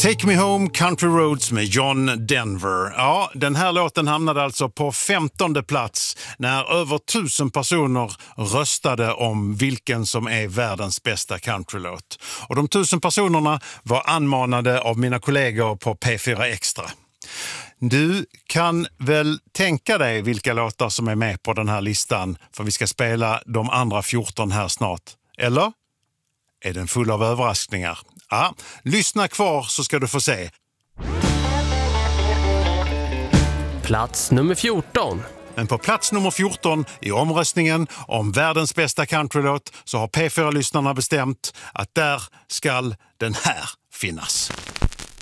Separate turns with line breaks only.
Take Me Home, Country Roads med John Denver. Ja, den här låten hamnade alltså på 15:e plats när över 1000 personer röstade om vilken som är världens bästa countrylåt. Och de 1000 personerna var anmanade av mina kollegor på P4 Extra. Du kan väl tänka dig vilka låtar som är med på den här listan, för vi ska spela de andra 14 här snart. Eller? Är den full av överraskningar? Ja, lyssna kvar så ska du få se.
Plats nummer 14.
Men på plats nummer 14 i omröstningen om världens bästa countrylåt så har P4-lyssnarna bestämt att där ska den här finnas.